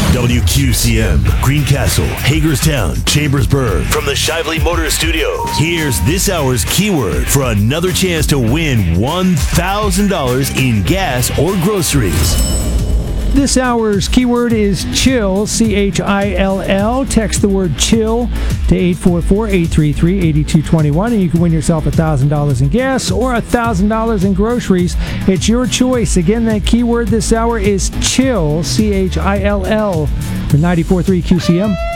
WQCM, Greencastle, Hagerstown, Chambersburg. From the Shively Motor Studios, here's this hour's keyword for another chance to win $1,000 in gas or groceries. This hour's keyword is chill, CHILL. Text the word chill to 844-833-8221, and you can win yourself $1,000 in gas or $1,000 in groceries. It's your choice. Again, that keyword this hour is chill, CHILL, with 94.3 QCM.